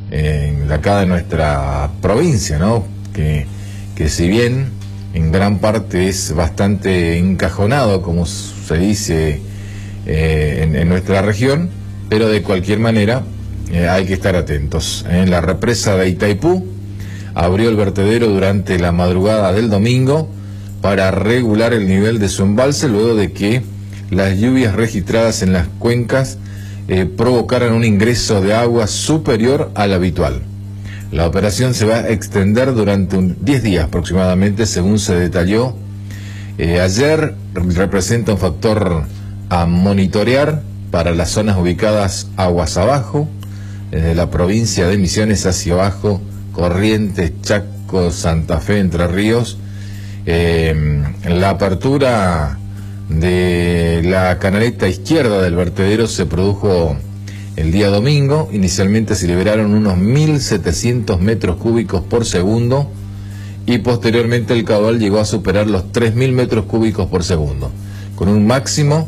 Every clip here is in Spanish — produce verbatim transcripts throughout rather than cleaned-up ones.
eh, de acá de nuestra provincia, ¿no? Que, que si bien en gran parte es bastante encajonado, como se dice eh, en, en nuestra región, pero de cualquier manera eh, hay que estar atentos. En la represa de Itaipú abrió el vertedero durante la madrugada del domingo para regular el nivel de su embalse luego de que las lluvias registradas en las cuencas eh, provocaran un ingreso de agua superior al habitual. La operación se va a extender durante un diez días aproximadamente, según se detalló. Eh, ayer representa un factor a monitorear para las zonas ubicadas aguas abajo, desde la provincia de Misiones hacia abajo, Corrientes, Chaco, Santa Fe, Entre Ríos. Eh, la apertura de la canaleta izquierda del vertedero se produjo el día domingo. Inicialmente se liberaron unos mil setecientos metros cúbicos por segundo y posteriormente el caudal llegó a superar los tres mil metros cúbicos por segundo, con un máximo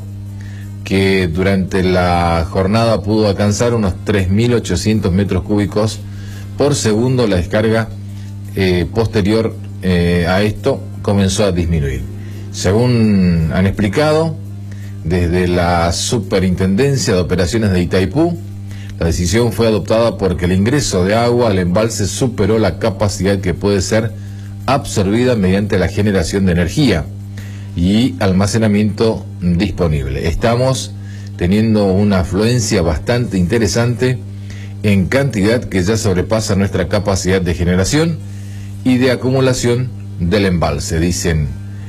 que durante la jornada pudo alcanzar unos tres mil ochocientos metros cúbicos por segundo. La descarga eh, posterior eh, a esto comenzó a disminuir. Según han explicado desde la Superintendencia de Operaciones de Itaipú, la decisión fue adoptada porque el ingreso de agua al embalse superó la capacidad que puede ser absorbida mediante la generación de energía y almacenamiento disponible. Estamos teniendo una afluencia bastante interesante en cantidad que ya sobrepasa nuestra capacidad de generación y de acumulación del embalse, dicen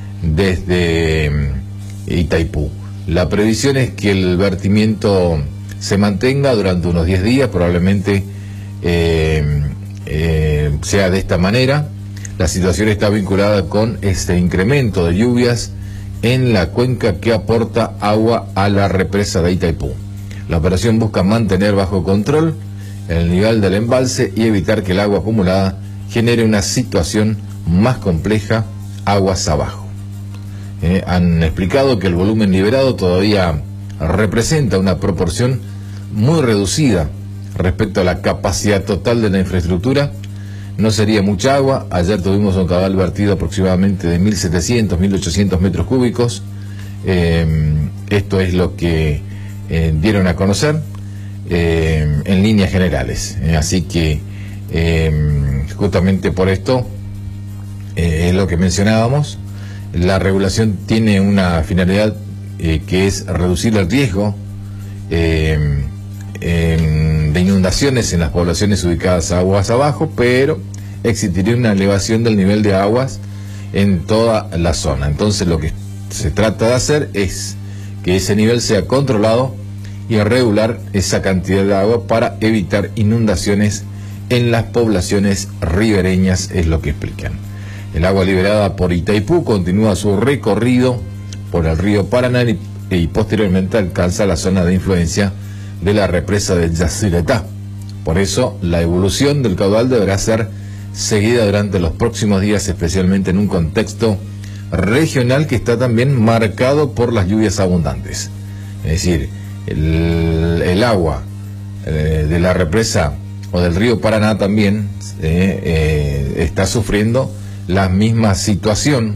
desde Itaipú. La previsión es que el vertimiento se mantenga durante unos diez días, probablemente eh, eh, sea de esta manera. La situación está vinculada con este incremento de lluvias en la cuenca que aporta agua a la represa de Itaipú. La operación busca mantener bajo control el nivel del embalse y evitar que el agua acumulada genere una situación más compleja aguas abajo. Eh, han explicado que el volumen liberado todavía representa una proporción muy reducida respecto a la capacidad total de la infraestructura. No sería mucha agua. Ayer tuvimos un caudal vertido aproximadamente de mil setecientos, mil ochocientos metros cúbicos. Eh, esto es lo que eh, dieron a conocer eh, en líneas generales. Eh, así que eh, justamente por esto eh, es lo que mencionábamos. La regulación tiene una finalidad eh, que es reducir el riesgo eh, eh, de inundaciones en las poblaciones ubicadas aguas abajo, pero existiría una elevación del nivel de aguas en toda la zona. Entonces lo que se trata de hacer es que ese nivel sea controlado y regular esa cantidad de agua para evitar inundaciones en las poblaciones ribereñas, es lo que explican. El agua liberada por Itaipú continúa su recorrido por el río Paraná y, y posteriormente alcanza la zona de influencia de la represa de Yacyretá. Por eso, la evolución del caudal deberá ser seguida durante los próximos días, especialmente en un contexto regional que está también marcado por las lluvias abundantes. Es decir, el, el agua eh, de la represa o del río Paraná también eh, eh, está sufriendo la misma situación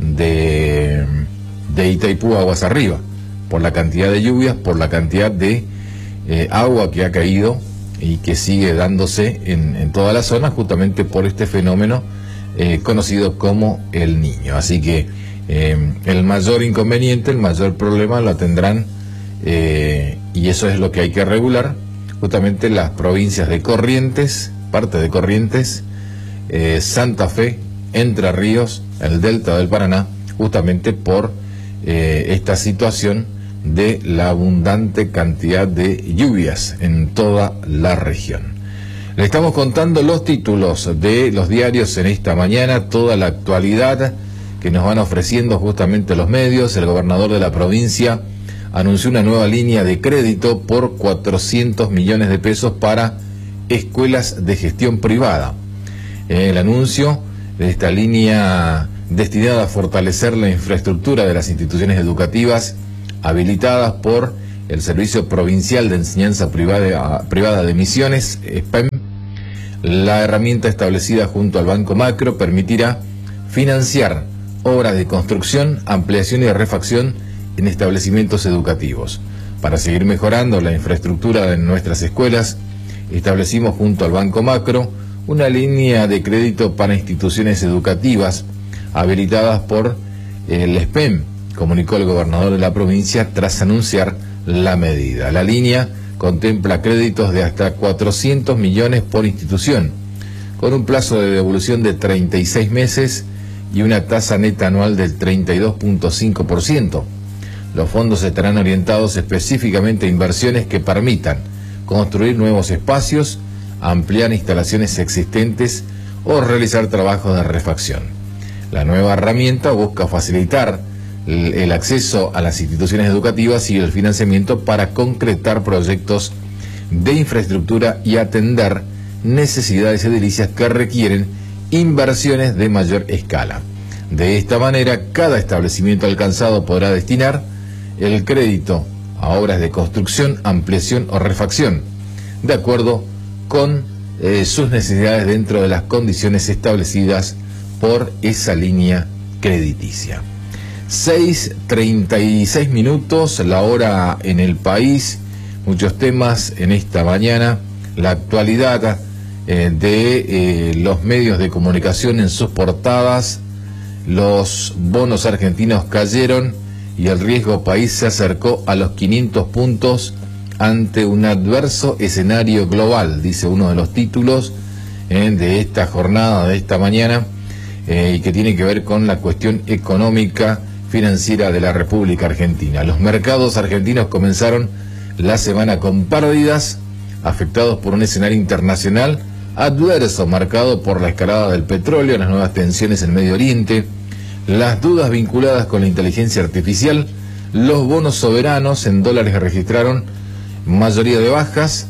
de, de Itaipú aguas arriba, por la cantidad de lluvias, por la cantidad de eh, agua que ha caído y que sigue dándose en, en toda la zona, justamente por este fenómeno eh, conocido como el Niño. Así que eh, el mayor inconveniente, el mayor problema lo tendrán, eh, y eso es lo que hay que regular, justamente las provincias de Corrientes, parte de Corrientes, eh, Santa Fe, Entre Ríos, el delta del Paraná, justamente por eh, esta situación de la abundante cantidad de lluvias en toda la región. Le estamos contando los títulos de los diarios en esta mañana, toda la actualidad que nos van ofreciendo justamente los medios. El gobernador de la provincia anunció una nueva línea de crédito por cuatrocientos millones de pesos para escuelas de gestión privada. El anuncio de esta línea destinada a fortalecer la infraestructura de las instituciones educativas habilitadas por el Servicio Provincial de Enseñanza Privada, Privada de Misiones, S P E M, La herramienta establecida junto al Banco Macro permitirá financiar obras de construcción, ampliación y refacción en establecimientos educativos. Para seguir mejorando la infraestructura de nuestras escuelas, establecimos junto al Banco Macro una línea de crédito para instituciones educativas habilitadas por el S P E M, comunicó el gobernador de la provincia tras anunciar la medida. La línea contempla créditos de hasta cuatrocientos millones por institución, con un plazo de devolución de treinta y seis meses y una tasa neta anual del treinta y dos punto cinco por ciento. Los fondos estarán orientados específicamente a inversiones que permitan construir nuevos espacios, ampliar instalaciones existentes o realizar trabajos de refacción. La nueva herramienta busca facilitar el acceso a las instituciones educativas y el financiamiento para concretar proyectos de infraestructura y atender necesidades edilicias que requieren inversiones de mayor escala. De esta manera, cada establecimiento alcanzado podrá destinar el crédito a obras de construcción, ampliación o refacción, de acuerdo con eh, sus necesidades dentro de las condiciones establecidas por esa línea crediticia. seis treinta y seis minutos, la hora en el país, muchos temas en esta mañana, la actualidad eh, de eh, los medios de comunicación en sus portadas, los bonos argentinos cayeron y el riesgo país se acercó a los quinientos puntos ante un adverso escenario global, dice uno de los títulos eh, de esta jornada, de esta mañana, eh, y que tiene que ver con la cuestión económica financiera de la República Argentina. Los mercados argentinos comenzaron la semana con pérdidas, afectados por un escenario internacional adverso, marcado por la escalada del petróleo, las nuevas tensiones en Medio Oriente, las dudas vinculadas con la inteligencia artificial. Los bonos soberanos en dólares registraron mayoría de bajas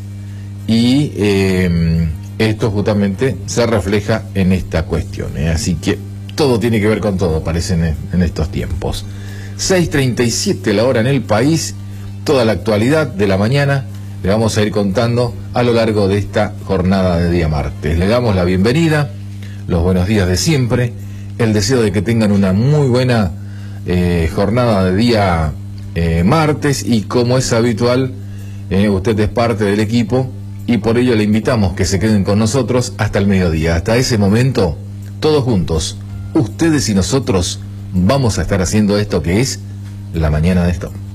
y eh, esto justamente se refleja en esta cuestión, ¿eh? Así que todo tiene que ver con todo, parece, en, en estos tiempos. seis treinta y siete la hora en el país, toda la actualidad de la mañana le vamos a ir contando a lo largo de esta jornada de día martes. Le damos la bienvenida, los buenos días de siempre, el deseo de que tengan una muy buena eh, jornada de día eh, martes, y como es habitual, eh, usted es parte del equipo y por ello le invitamos que se queden con nosotros hasta el mediodía. Hasta ese momento, todos juntos, ustedes y nosotros, vamos a estar haciendo esto que es La Mañana de Stop.